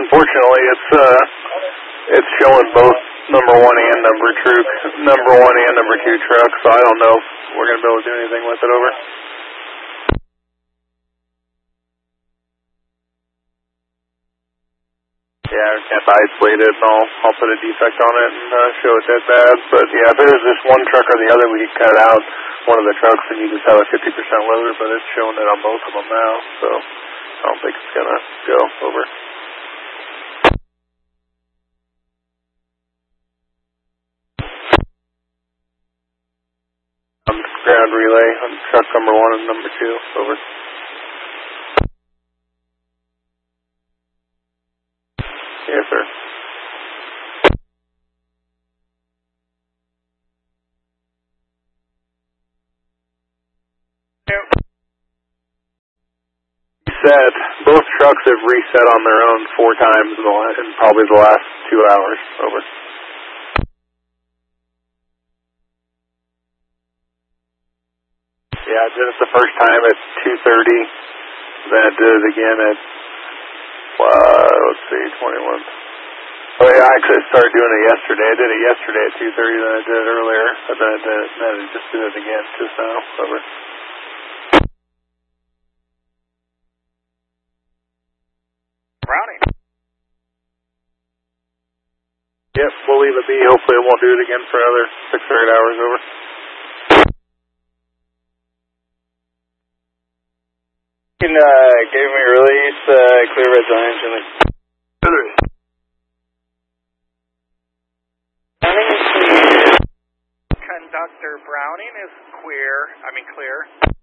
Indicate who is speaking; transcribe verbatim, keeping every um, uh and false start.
Speaker 1: unfortunately, it's uh, it's showing both number one and number two, number one and number two trucks. So I don't know if we're gonna be able to do anything with it. Over. Yeah, we have to isolate it, and I'll I'll put a defect on it and uh, show it that bad. But yeah, if it was just one truck or the other, we could cut out one of the trucks and you just have a fifty percent loader. But it's showing it on both of them now, so I don't think it's gonna go. Over. Um, ground relay on truck number one and number two. Over. Yes, sir. Reset. Both trucks have reset on their own four times in, the la in probably the last two hours. Over. Yeah, I did it the first time at two thirty. Then I did it again at, uh, let's see, twenty-one. Oh yeah, I actually started doing it yesterday. I did it yesterday at two thirty, then I did it earlier. And then I did it, then I just did it again just now. Over.
Speaker 2: Browning.
Speaker 1: Yep, we'll leave it be. Hopefully it won't do it again for another six or eight hours. Over.
Speaker 2: You can uh, give me release, uh, clear red zone engine. Conductor Browning is queer, I mean clear.